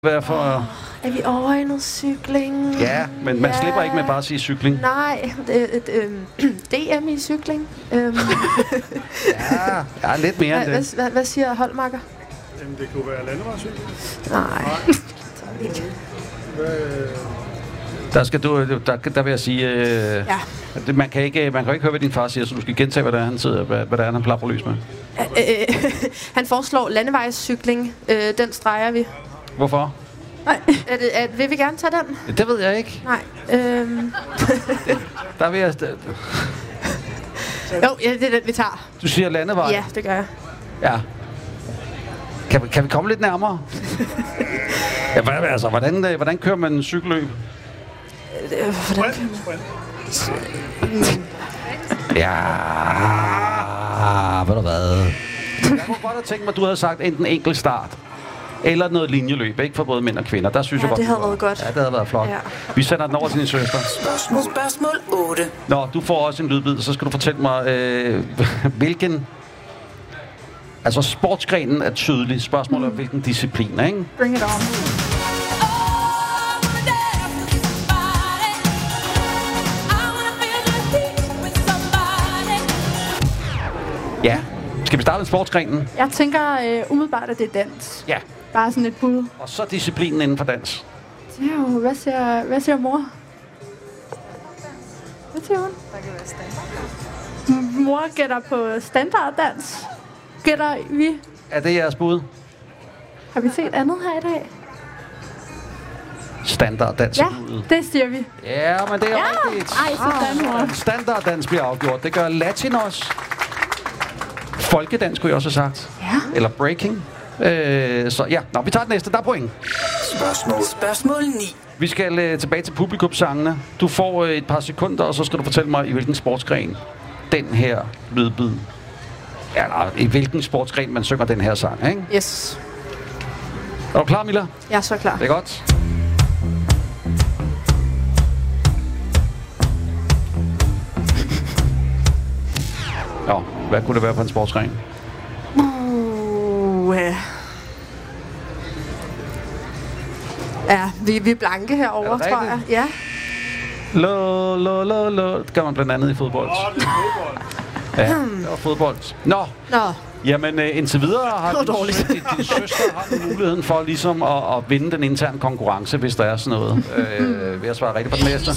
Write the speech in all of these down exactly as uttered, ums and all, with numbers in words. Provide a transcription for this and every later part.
Hvad for... Oh, er vi over i noget cykling? Ja, men man ja. slipper ikke med bare at sige cykling. Nej, det, et, øhm, D M i cykling. Øhm. ja, ja, lidt mere Hva, end det. hvad, hvad siger holdmakker? Jamen, det kunne være landevejscykling. Nej. Der skal du, der, der vil jeg sige, øh, ja. det, man kan ikke, man kan ikke høre, hvad din far siger, så du skal gentage, hvad der er, han sidder, hvad, hvad der er, han plapper lys med. Øh, øh, han foreslår landevejscykling. Øh, den streger vi. Hvorfor? Nej. Er det, er, vil vi gerne tage den? Det ved jeg ikke. Nej. Øhm. Der vil jeg... Jo, ja, det er den, vi tager. Du siger landevej? Ja, det gør jeg. Ja. Kan, kan vi komme lidt nærmere? ja, hvad, altså, hvordan, hvordan kører man en cykelløb? Øh, hvordan kører man? Ja, ved du hvad? Jeg kunne godt have tænkt mig, at du havde sagt enten enkelt start, eller noget linjeløb, ikke for både mænd og kvinder. Der synes ja, jeg godt, det havde været godt. Ja, det havde været flot. Ja. Vi sender den over til din søster. Spørgsmål, spørgsmål otte. Nå, du får også en lydbid, så skal du fortælle mig, øh, hvilken... Altså, sportsgrenen er tydelig. Spørgsmålet er, hvilken disciplin, ikke? Bring it on. Ja. Skal vi starte med sportsgrenen? Jeg tænker øh, umiddelbart, at det er dans. Ja. Bare sådan et bud. Og så disciplinen inden for dans. Det er jo, hvad siger, hvad siger mor? Hvad siger hun? Der kan være standard. Mor gætter på standarddans. Gætter vi? Er det jeres bud? Har vi set andet her i dag? Standarddans. Ja, det siger vi. Ja, men det er ja. rigtigt. Ej, sådan, mor. Standarddans bliver afgjort. Det gør latin også. Folkedans kunne jeg også have sagt. Ja. Eller breaking. Øh, så ja, nå, vi tager den næste. Der er point. Spørgsmål. Spørgsmål ni. Vi skal øh, tilbage til publikumssangene. Du får øh, et par sekunder, og så skal du fortælle mig, i hvilken sportsgren den her lydbid. Ja, nej, i hvilken sportsgren man synger den her sang, ikke? Yes. Er du klar, Milla? Jeg er så klar. Det er godt. Nå, hvad kunne det være for en sportsgren? Uh, ja. Ja, vi, vi er blanke herovre, tror jeg. Ja. Lo, lo, lo, lo. Det gør man blandt andet i fodbold. Åh, det er fodbold. Ja, det var fodbold. Nå. Nå. Jamen, øh, indtil videre har din, dårligt. din, din søster har muligheden for ligesom at, at vinde den interne konkurrence, hvis der er sådan noget. Øh, vil jeg svare rigtigt på den næste?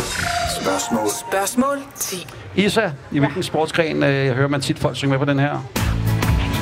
Spørgsmål. Spørgsmål ti. Isa, i hvilken sportsgren, øh, jeg hører man tit folk synge med på den her?